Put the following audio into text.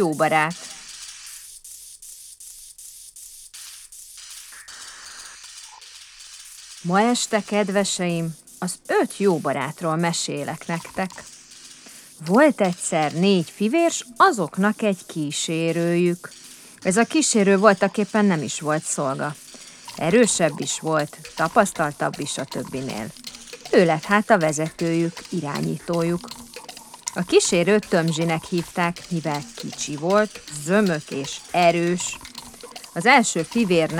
jó barát. Ma este, kedveseim, az 5 jó barátról mesélek nektek. Volt egyszer 4 fivér, s azoknak egy kísérőjük. Ez a kísérő voltaképpen nem is volt szolga. Erősebb is volt, tapasztaltabb is a többinél. Ő lett hát a vezetőjük, irányítójuk. A kísérőt Tömzsinek hívták, mivel kicsi volt, zömök és erős. Az első fivérnek